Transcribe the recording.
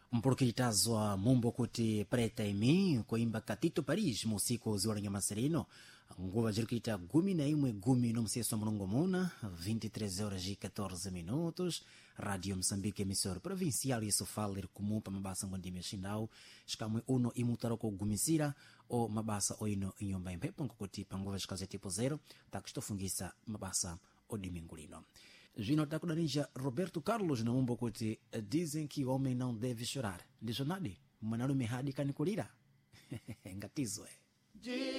mpurukitazwa mumbo kuti preta imi kuimba Catito Paris musiku ziwala nyamasirino nguva jirikita 11 nomseso mulungu muna 23h14 Radio Moçambique emissora provincial isso fala kumupa mabasa ngondime xindau xikamwe uno imutaroko gumisira o mabasa oino inyumba imphepo nkukuti panguva xikaze tipo 0 takustofungisa mabasa odomingo lino. Zvino takudanija Roberto Carlos na mumbo kuti dizem que o homem não deve chorar. Ndizo nadi mwanalume hadi kanikulira. Ngatizwe.